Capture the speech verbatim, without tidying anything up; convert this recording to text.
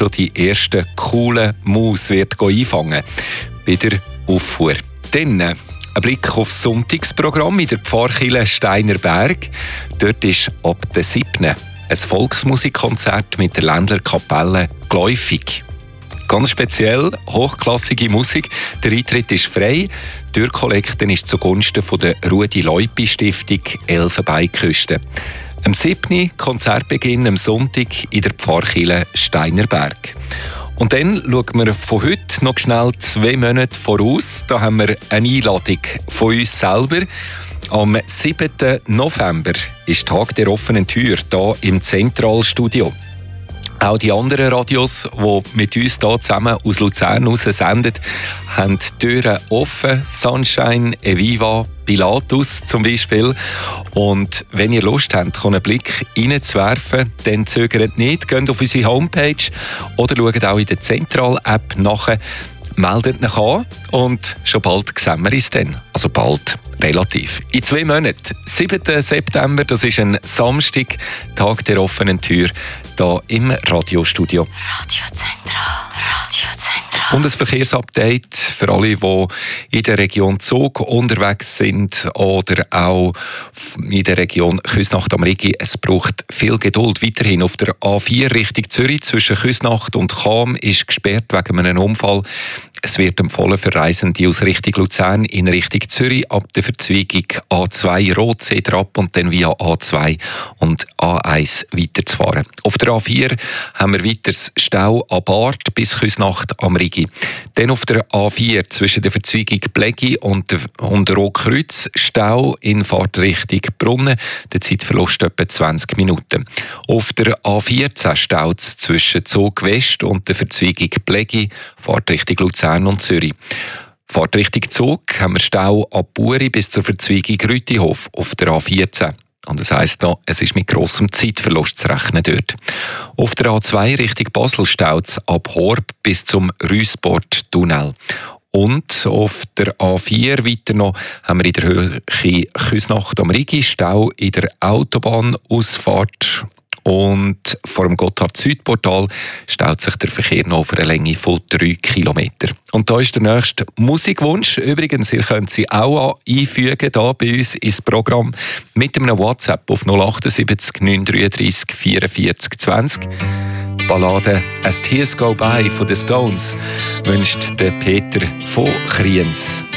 schon die ersten coolen Maus wird einfangen bei der Auffuhr. Dann ein Blick auf das Sonntagsprogramm in der Pfarrkirche Steinerberg. Dort ist ab der siebten ein Volksmusikkonzert mit der Ländler Kapelle geläufig. Ganz speziell, hochklassige Musik. Der Eintritt ist frei. Die Türkollekte ist zugunsten von der Rudi-Leupi-Stiftung Elfenbeinküste. Am siebten Konzertbeginn am Sonntag in der Pfarrkirche Steinerberg. Und dann schauen wir von heute noch schnell zwei Monate voraus. Da haben wir eine Einladung von uns selber. Am siebten November ist Tag der offenen Tür hier im Zentralstudio. Auch die anderen Radios, die mit uns hier zusammen aus Luzern heraus senden, haben die Türen offen. Sunshine, Eviva, Pilatus zum Beispiel. Und wenn ihr Lust habt, einen Blick reinzuwerfen, dann zögert nicht, geht auf unsere Homepage oder schaut auch in der Zentral-App nach. Meldet euch an und schon bald sehen wir uns dann. Also bald, relativ. In zwei Monaten, siebten September, das ist ein Samstag, Tag der offenen Tür, hier im Radiostudio. Radio Zentral, Radio Zentral. Und ein Verkehrsupdate für alle, die in der Region Zug unterwegs sind oder auch in der Region Küsnacht am Rigi. Es braucht viel Geduld. Weiterhin auf der A vier Richtung Zürich zwischen Küsnacht und Cham ist gesperrt wegen einem Unfall. Es wird empfohlen für Reisende aus Richtung Luzern in Richtung Zürich ab der Verzweigung A zwei Rotseder ab und dann via A zwei und A eins weiterzufahren. Auf der A vier haben wir weiter Stau ab Bart bis Küsnacht am Rigi. Dann auf der A vier zwischen der Verzweigung Blägi und, und Rotkreuz Stau in Fahrtrichtung Brunnen. Der Zeitverlust etwa zwanzig Minuten. Auf der A vierzehn staut es zwischen Zug West und der Verzweigung Blägi, Fahrtrichtung Luzern und Zürich. Fahrtrichtung Zug haben wir Stau ab Buri bis zur Verzweigung Rütihof auf der A vierzehn. Und das heisst noch, es ist mit grossem Zeitverlust zu rechnen dort. Auf der A zwei Richtung Basel staut es ab Horb bis zum Rüsport-Tunnel. Und auf der A vier weiter noch haben wir in der Höhe Küsnacht am Rigi Stau in der Autobahnausfahrt. Und vor dem Gotthard-Süd-Portal staut sich der Verkehr noch auf einer Länge von drei Kilometern. Und da ist der nächste Musikwunsch. Übrigens, ihr könnt sie auch einfügen hier bei uns ins Programm mit einem WhatsApp auf null sieben acht neun drei drei vier vier zwanzig. Die Ballade «As Tears Go By» von den Stones wünscht der Peter von Kriens.